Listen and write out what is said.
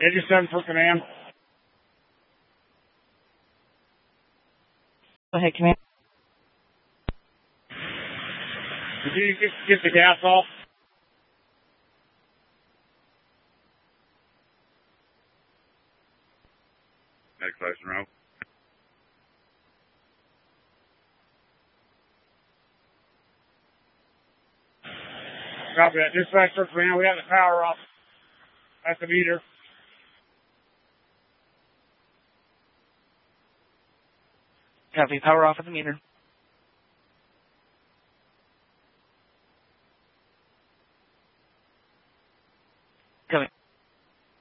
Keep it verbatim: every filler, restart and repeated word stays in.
eighty-seven for command. Go ahead, command. Did you get, get the gas off? Next question, row. Copy that. Dispatch for command. We have the power off at the meter. Copy. Power off at the meter.